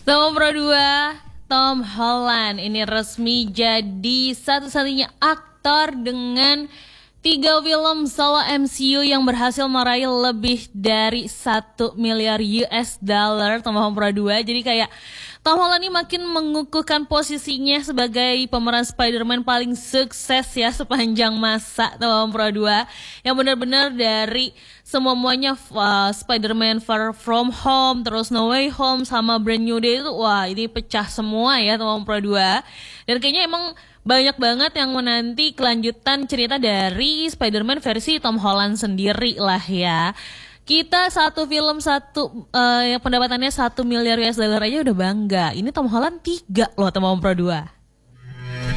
Sama Pro 2, Tom Holland ini resmi jadi satu-satunya aktor dengan 3 film solo MCU yang berhasil meraih lebih dari 1 miliar US dollar Tom Pro 2. Jadi kayak Tom Holland ini makin mengukuhkan posisinya sebagai pemeran Spider-Man paling sukses ya sepanjang masa Tom Pro 2. Yang benar-benar dari semuanya Spider-Man Far From Home, terus No Way Home sama Brand New Day itu wah ini pecah semua ya Tom Pro 2. Dan kayaknya emang banyak banget yang menanti kelanjutan cerita dari Spider-Man versi Tom Holland sendiri lah ya. Kita satu film yang pendapatannya 1 miliar US dollar aja udah bangga. Ini Tom Holland 3 loh Tom Pro 2.